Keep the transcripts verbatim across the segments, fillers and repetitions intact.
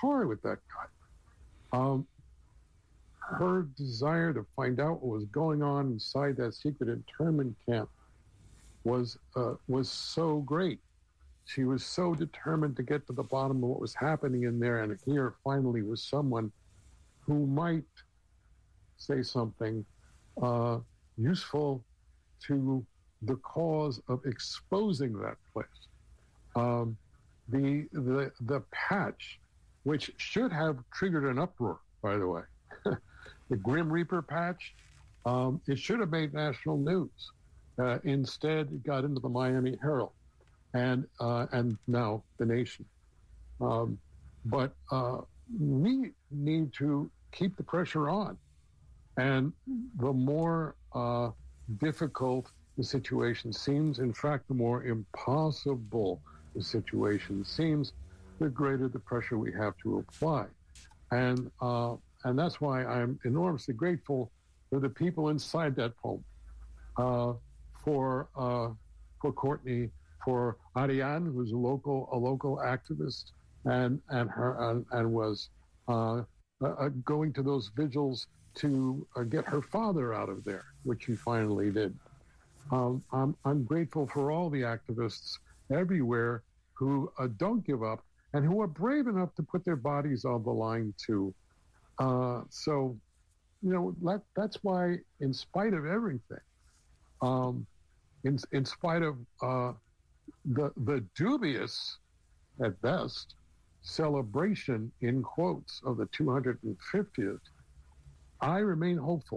par with that guy. Um, her desire to find out what was going on inside that secret internment camp was uh, was so great. She was so determined to get to the bottom of what was happening in there, and here finally was someone who might say something uh, useful to the cause of exposing that place. Um, the the the patch, which should have triggered an uproar, by the way, the Grim Reaper patch, um, it should have made national news. Uh, instead, it got into the Miami Herald and uh, and now the Nation. Um, but uh, we need to keep the pressure on, and the more uh, difficult the situation seems, in fact, the more impossible the situation seems, the greater the pressure we have to apply. And uh, and that's why I'm enormously grateful for the people inside that poem, uh, for uh, for Courtney, for Ariane, who's a local a local activist, and and her and, and was uh, uh, going to those vigils to uh, get her father out of there, which he finally did. Um, I'm I'm grateful for all the activists everywhere who uh, don't give up and who are brave enough to put their bodies on the line too. Uh, so, you know, that, that's why, in spite of everything, um, in in spite of uh, the the dubious, at best, celebration in quotes of the two hundred fiftieth, I remain hopeful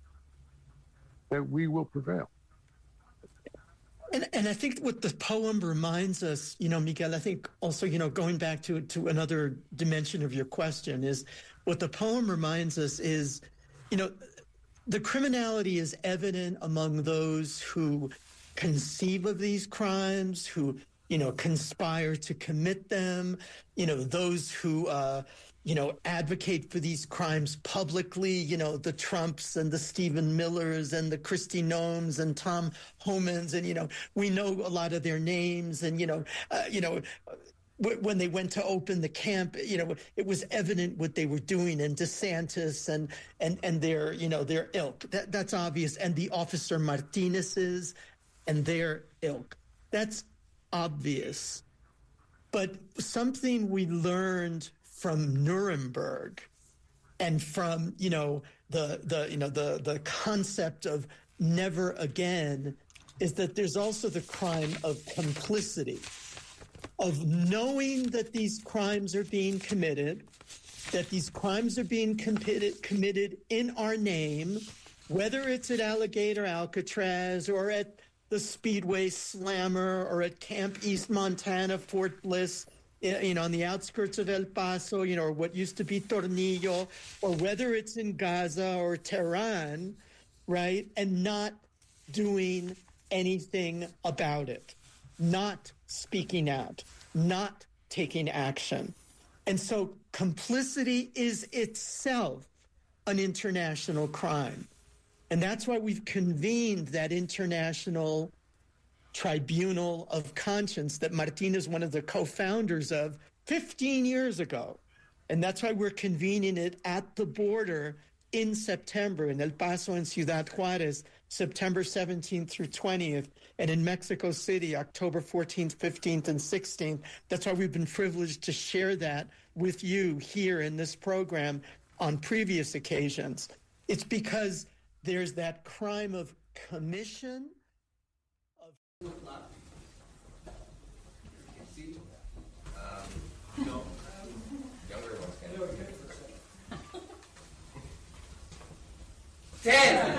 that we will prevail. And, and I think what the poem reminds us, you know, Miguel, I think also, you know, going back to, to another dimension of your question is what the poem reminds us is, you know, the criminality is evident among those who conceive of these crimes, who, you know, conspire to commit them, you know, those who, uh, you know, advocate for these crimes publicly, you know, the Trumps and the Stephen Millers and the Kristi Noems and Tom Homans. And, you know, we know a lot of their names. And, you know, uh, you know, w- when they went to open the camp, you know, it was evident what they were doing. And DeSantis and and and their, you know, their ilk. That, that's obvious. And the Officer Martinez's and their ilk. That's obvious. But something we learned from Nuremberg and from, you know, the the you know the the concept of never again is that there's also the crime of complicity, of knowing that these crimes are being committed, that these crimes are being committed committed in our name, whether it's at Alligator Alcatraz or at the Speedway Slammer or at Camp East Montana, Fort Bliss, you know, on the outskirts of El Paso, you know, or what used to be Tornillo, or whether it's in Gaza or Tehran, right, and not doing anything about it, not speaking out, not taking action. And so complicity is itself an international crime. And that's why we've convened that international Tribunal of Conscience that Martin is one of the co-founders of fifteen years ago. And that's why we're convening it at the border in September, in El Paso and Ciudad Juarez, September seventeenth through twentieth, and in Mexico City, October fourteenth, fifteenth, and sixteenth. That's why we've been privileged to share that with you here in this program on previous occasions. It's because there's that crime of commission. Ten.